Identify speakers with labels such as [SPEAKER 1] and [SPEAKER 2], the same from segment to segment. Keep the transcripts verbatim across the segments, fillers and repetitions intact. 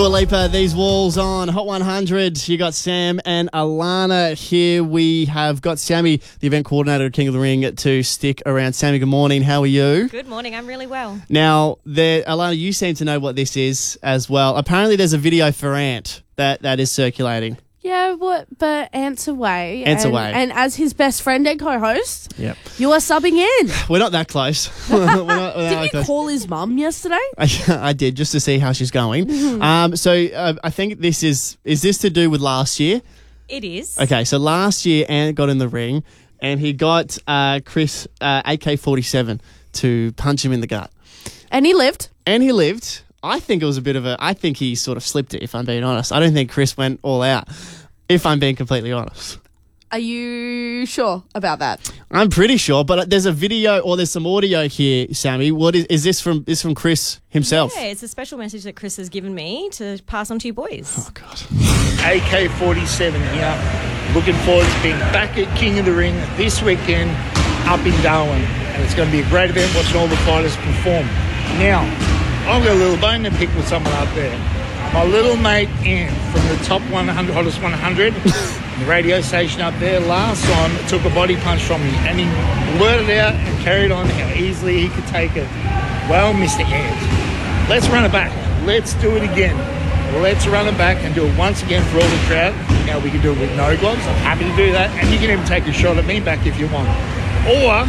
[SPEAKER 1] Dua Lipa, These Walls on Hot one hundred. You got Sam and Alana here. We have got Sammy, the event coordinator of King of the Ring, to stick around. Sammy, good morning. How are you?
[SPEAKER 2] Good morning. I'm really well.
[SPEAKER 1] Now, there, Alana, you seem to know what this is as well. Apparently, there's a video for Ant that, that is circulating.
[SPEAKER 3] Yeah, what? But Ant's away.
[SPEAKER 1] Ant's
[SPEAKER 3] and,
[SPEAKER 1] away.
[SPEAKER 3] And as his best friend and co-host,
[SPEAKER 1] Yep.
[SPEAKER 3] you are subbing in.
[SPEAKER 1] We're not that close. we're not, we're not
[SPEAKER 3] Did
[SPEAKER 1] that
[SPEAKER 3] you
[SPEAKER 1] close.
[SPEAKER 3] call his mum yesterday?
[SPEAKER 1] I, I did, just to see how she's going.
[SPEAKER 3] Mm-hmm.
[SPEAKER 1] Um, so uh, I think this is, is this to do with last year?
[SPEAKER 2] It is.
[SPEAKER 1] Okay, so last year Ant got in the ring and he got uh, Chris uh, A K forty-seven to punch him in the gut.
[SPEAKER 3] And he lived.
[SPEAKER 1] And he lived. I think it was a bit of a... I think he sort of slipped it, if I'm being honest. I don't think Chris went all out, if I'm being completely honest.
[SPEAKER 3] Are you sure about that?
[SPEAKER 1] I'm pretty sure, but there's a video or there's some audio here, Sammy. What is, is this from? Is from Chris himself?
[SPEAKER 2] Yeah, it's a special message that Chris has given me to pass on to you boys.
[SPEAKER 1] Oh, God.
[SPEAKER 4] A K forty-seven here. Looking forward to being back at King of the Ring this weekend up in Darwin. And it's going to be a great event watching all the fighters perform. Now, I've got a little bone to pick with someone up there. My little mate Ant from the top one hundred, hottest one hundred, the radio station up there, last time took a body punch from me and he blurted out and carried on how easily he could take it. Well, Mister Ant, let's run it back. Let's do it again. Let's run it back and do it once again for all the crowd. Now we can do it with no gloves. I'm happy to do that. And you can even take a shot at me back if you want. Or,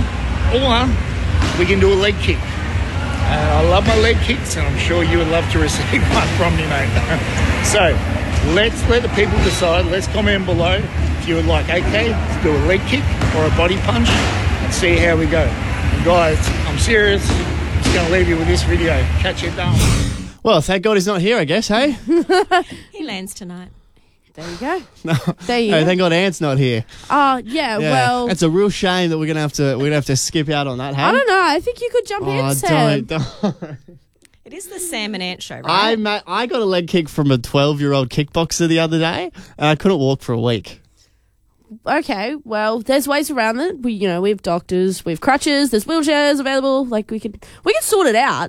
[SPEAKER 4] or we can do a leg kick. Uh, I love my leg kicks, and I'm sure you would love to receive one from me, mate. So, let's let the people decide. Let's comment below if you would like A K to do a leg kick or a body punch and see how we go. And guys, I'm serious. I'm just going to leave you with this video. Catch you down.
[SPEAKER 1] Well, thank God he's not here, I guess, hey?
[SPEAKER 2] He lands tonight.
[SPEAKER 3] There you go.
[SPEAKER 1] No,
[SPEAKER 3] There you
[SPEAKER 1] no,
[SPEAKER 3] go.
[SPEAKER 1] thank God Ant's not here.
[SPEAKER 3] Oh, yeah,
[SPEAKER 1] Yeah,
[SPEAKER 3] well,
[SPEAKER 1] it's a real shame that we're gonna have to we're gonna have to skip out on that. Hey?
[SPEAKER 3] I don't know. I think you could jump
[SPEAKER 1] Oh,
[SPEAKER 3] in, Sam.
[SPEAKER 1] don't, don't.
[SPEAKER 2] It is the Sam and Ant show, right?
[SPEAKER 1] I ma- I got a leg kick from a twelve-year-old kickboxer the other day, and I couldn't walk for a week.
[SPEAKER 3] Okay, well, there's ways around it. We, you know, we have doctors, we have crutches, there's wheelchairs available. Like, we can, we can sort it out.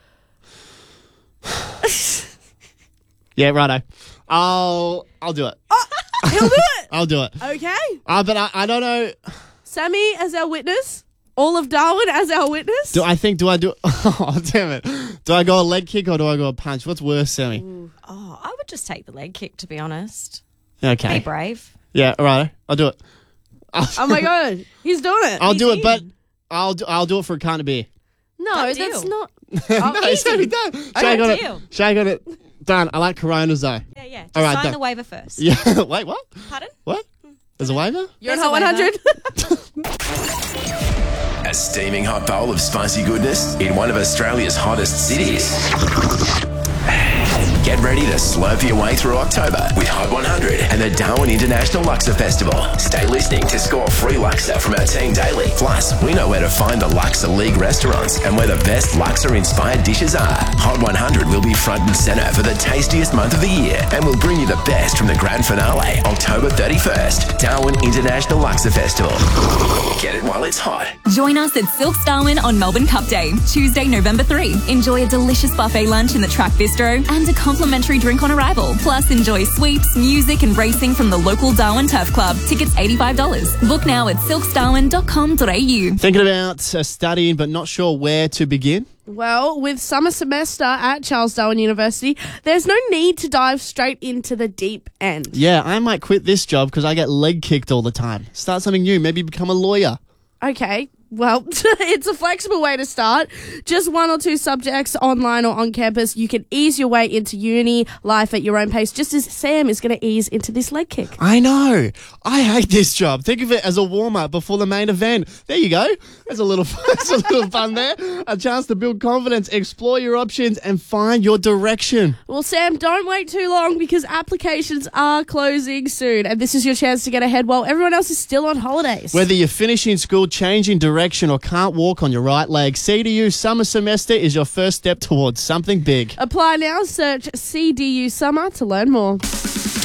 [SPEAKER 1] Yeah, righto. I'll I'll do it.
[SPEAKER 3] He'll do it.
[SPEAKER 1] I'll do it.
[SPEAKER 3] Okay.
[SPEAKER 1] Uh, but I, I don't know.
[SPEAKER 3] Sammy as our witness. All of Darwin as our witness.
[SPEAKER 1] Do I think? Do I do? Oh, damn it! Do I go a leg kick or do I go a punch? What's worse, Sammy?
[SPEAKER 2] Oh, I would just take the leg kick, to be honest.
[SPEAKER 1] Okay.
[SPEAKER 2] Be brave.
[SPEAKER 1] Yeah, all right. I'll do it.
[SPEAKER 3] Oh my God, he's doing it.
[SPEAKER 1] I'll do
[SPEAKER 2] He's
[SPEAKER 1] it, but
[SPEAKER 2] in.
[SPEAKER 1] I'll do, I'll do it for a can of beer.
[SPEAKER 3] no,
[SPEAKER 2] Done
[SPEAKER 3] that's
[SPEAKER 2] deal.
[SPEAKER 3] not.
[SPEAKER 1] no, Sammy, don't. Shay
[SPEAKER 2] Done
[SPEAKER 1] got
[SPEAKER 2] deal.
[SPEAKER 1] it. Shay got it. Done. I like Coronas though.
[SPEAKER 2] Yeah, yeah. Just
[SPEAKER 1] All right,
[SPEAKER 2] sign
[SPEAKER 1] done.
[SPEAKER 2] the waiver first.
[SPEAKER 1] Yeah. Wait, what?
[SPEAKER 2] Pardon?
[SPEAKER 1] What? There's a waiver?
[SPEAKER 3] You're
[SPEAKER 2] There's
[SPEAKER 3] at Hot
[SPEAKER 2] a
[SPEAKER 3] one hundred.
[SPEAKER 5] A steaming hot bowl of spicy goodness in one of Australia's hottest cities. Get ready to slurp your way through October with Hot one hundred and the Darwin International Luxor Festival. Stay listening to score free Luxor from our team daily. Plus, we know where to find the Luxor League restaurants and where the best Luxor-inspired dishes are. Hot one hundred will be front and centre for the tastiest month of the year and will bring you the best from the grand finale, October thirty-first. Darwin International Luxor Festival. Get it while it's hot.
[SPEAKER 6] Join us at Silks Darwin on Melbourne Cup Day, Tuesday, November third. Enjoy a delicious buffet lunch in the Track Bistro and a complimentary drink on arrival. Plus, enjoy sweeps, music and racing from the local Darwin Turf Club. Tickets eighty-five dollars. Book now at silks darwin dot com dot a u.
[SPEAKER 1] Thinking about uh, studying but not sure where to begin?
[SPEAKER 3] Well, with summer semester at Charles Darwin University, there's no need to dive straight into the deep end.
[SPEAKER 1] Yeah, I might quit this job because I get leg kicked all the time. Start something new. Maybe become a lawyer.
[SPEAKER 3] Okay, well, it's a flexible way to start. Just one or two subjects online or on campus. You can ease your way into uni life at your own pace, just as Sam is going to ease into this leg kick.
[SPEAKER 1] I know. I hate this job. Think of it as a warm-up before the main event. There you go. There's a little, there's a little fun there. A chance to build confidence, explore your options, and find your direction.
[SPEAKER 3] Well, Sam, don't wait too long because applications are closing soon, and this is your chance to get ahead while everyone else is still on holidays.
[SPEAKER 1] Whether you're finishing school, changing direction, or can't walk on your right leg, C D U Summer Semester is your first step towards something big.
[SPEAKER 3] Apply now. Search C D U Summer to learn more.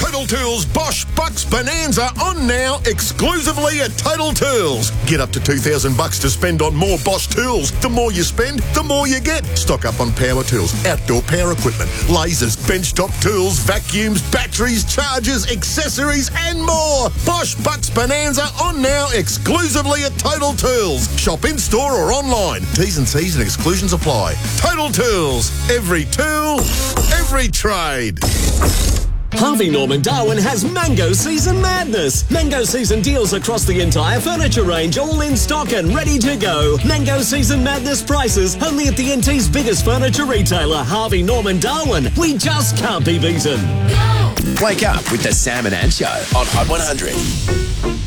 [SPEAKER 7] Total Tools Bosch Bucks Bonanza on now exclusively at Total Tools. Get up to two thousand bucks to spend on more Bosch tools. The more you spend, the more you get. Stock up on power tools, outdoor power equipment, lasers, benchtop tools, vacuums, batteries, chargers, accessories and more. Bosch Bucks Bonanza on now exclusively at Total Tools. Shop in store or online. T's and C's and exclusions apply. Total Tools. Every tool, every trade.
[SPEAKER 8] Harvey Norman Darwin has Mango Season Madness. Mango Season deals across the entire furniture range, all in stock and ready to go. Mango Season Madness prices only at the N T's biggest furniture retailer, Harvey Norman Darwin. We just can't be beaten.
[SPEAKER 5] Wake up with the Sam and Ant Show on Hot one hundred.